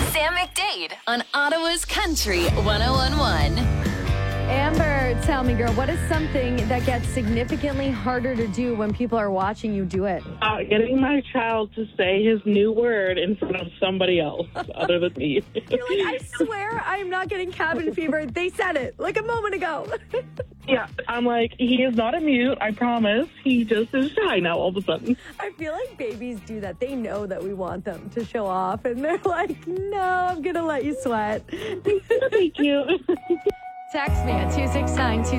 Sam McDade on Ottawa's Country 101.1. Amber, tell me, girl, what is something that gets significantly harder to do when people are watching you do it? Getting my child to say his new word in front of somebody else other than me. You're like, I swear I'm not getting cabin fever. They said it like a moment ago. Yeah, I'm like, he is not a mute, I promise. He just is shy now all of a sudden. I feel like babies do that. They know that we want them to show off, and they're like, no, I'm going to let you sweat. Thank you. Text me at 269